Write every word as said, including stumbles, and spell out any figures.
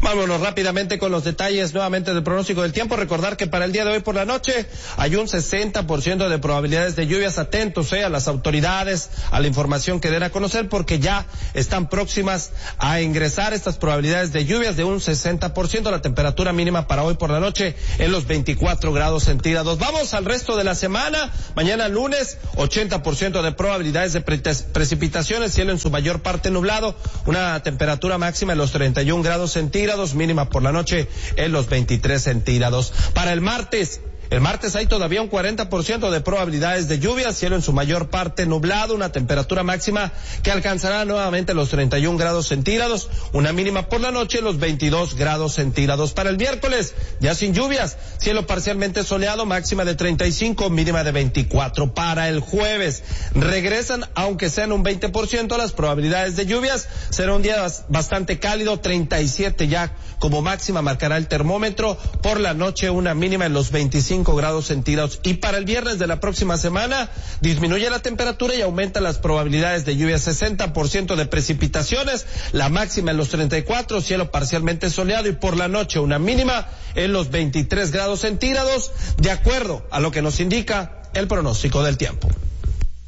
Vámonos rápidamente con los detalles nuevamente del pronóstico del tiempo. Recordar que para el día de hoy por la noche hay un sesenta por ciento de probabilidades de lluvias. Atentos eh, a las autoridades, a la información que den a conocer, porque ya están próximas a ingresar estas probabilidades de lluvias de un sesenta por ciento. La temperatura mínima para hoy por la noche en los veinticuatro grados centígrados. Vamos al resto de la semana. Mañana lunes, ochenta por ciento de probabilidades de pre precipitaciones, cielo en su mayor parte nublado, una temperatura máxima en los treinta y un grados centígrados. Mínima por la noche en los veintitrés centígrados. Para el martes, el martes hay todavía un cuarenta por ciento de probabilidades de lluvia, cielo en su mayor parte nublado, una temperatura máxima que alcanzará nuevamente los treinta y un grados centígrados, una mínima por la noche en los veintidós grados centígrados. Para el miércoles, ya sin lluvias, cielo parcialmente soleado, máxima de treinta y cinco, mínima de veinticuatro. Para el jueves, regresan, aunque sean un veinte por ciento, las probabilidades de lluvias, será un día bastante cálido, treinta y siete ya como máxima marcará el termómetro, por la noche una mínima en los veinticinco grados centígrados. Y para el viernes de la próxima semana disminuye la temperatura y aumenta las probabilidades de lluvia, sesenta por ciento de precipitaciones, la máxima en los treinta y cuatro, cielo parcialmente soleado, y por la noche una mínima en los veintitrés grados centígrados, de acuerdo a lo que nos indica el pronóstico del tiempo.